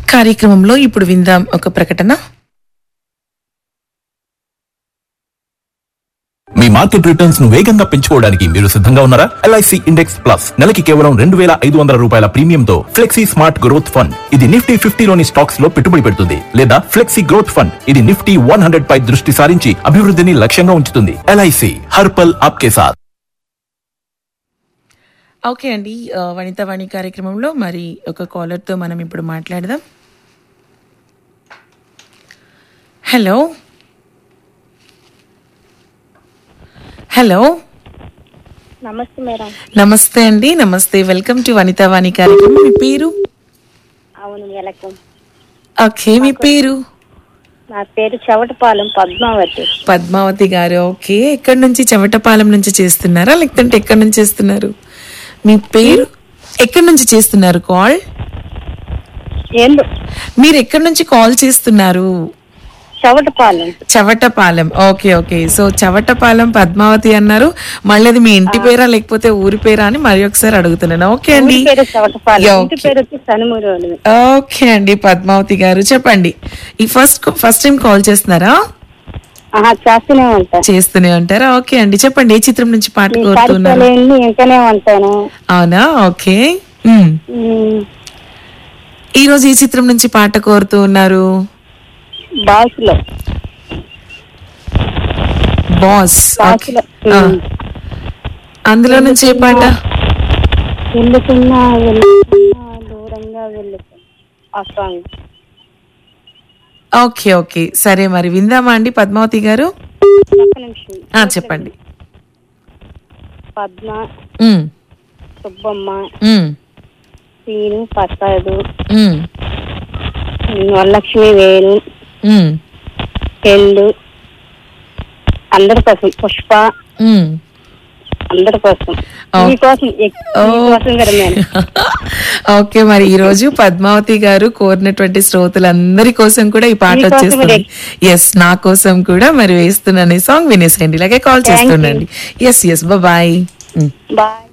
కార్యక్రమంలో ఇప్పుడు విందాం ఒక ప్రకటన. మీ మార్కెట్ రిటర్న్స్ ను వేగంగా పెంచుకోవడానికి మీరు సిద్ధంగా ఉన్నారా? LIC ఇండెక్స్ ప్లస్ నెలకి కేవలం 2,500 రూపాయల ప్రీమియంతో ఫ్లెక్సీ స్మార్ట్ గ్రోత్ ఫండ్. ఇది నిఫ్టీ 50లోని స్టాక్స్ లో పెట్టుబడి పెడుతుంది, లేదా ఫ్లెక్సీ గ్రోత్ ఫండ్. ఇది నిఫ్టీ 100 పై దృష్టి సారించి అభివృద్ధిని లక్ష్యంగా ఉంచుతుంది. LIC హర్ పల్ ఆప్కే సాథ్. ఓకే అండి, వనితావాణి కార్యక్రమంలో మరి ఒక కాలర్తో మనం ఇప్పుడు మాట్లాడదాం. హలో హలో నమస్తే మేడం. నమస్తే అండి. నమస్తే, వెల్కమ్ టు వనితావాణి కార్యక్రమం. మీ పేరు? అవును, వెల్కమ్. ఓకే, మీ పేరు? నా పేరు చవటపాలెం పద్మావతి. పద్మావతి గారు. ఓకే, ఎక్కడి నుంచి? చవటపాలెం నుంచి చేస్తున్నారా, లేకపోతే ఎక్కడి నుంచి చేస్తున్నారు? మీ పేరు? ఎక్కడి నుంచి చేస్తున్నారు కాల్? మీరు ఎక్కడి నుంచి కాల్ చేస్తున్నారు? Chavatapalem. Chavatapalem. Okay okay. So Chavatapalem Padmavati అన్నారు. మళ్ళీ అది మీ ఇంటి పేరా లేకపోతే ఊరి పేరా అని మరి ఒకసారి అడుగుతున్నాను. ఓకే అండి. ఓకే అండి పద్మావతి గారు, చెప్పండి. ఈ ఫస్ట్ టైం కాల్ చేస్తున్నారా? చేస్తూనే ఉంటారా? ఓకే అండి, చెప్పండి. ఏ చిత్రం నుంచి పాట కోరుతున్నారు? అవునా, ఓకే. ఈ రోజు ఏ చిత్రం నుంచి పాట కోరుతూ ఉన్నారు? బాస్. అందులో నుంచి ఏ పాట? ఓకే ఓకే, సరే మరి విందామా అండి పద్మావతి గారు? చెప్పండి. పద్మ, సుబ్బమ్మ, సీను, ప్రసాదు, వరలక్ష్మి, వేణు, పెళ్ళు, అందరి కోసం, పుష్ప, అందరి కోసం. ఓకే, మరి ఈ రోజు పద్మావతి గారు కోరినటువంటి శ్రోతలందరి కోసం కూడా ఈ పాట వచ్చేస్తుంది. ఎస్, నా కోసం కూడా మరి వేస్తున్నాను. ఈ సాంగ్ వినేసేయండి, ఇలాగే కాల్ చేస్తుండండి. Yes bye. బాయ్.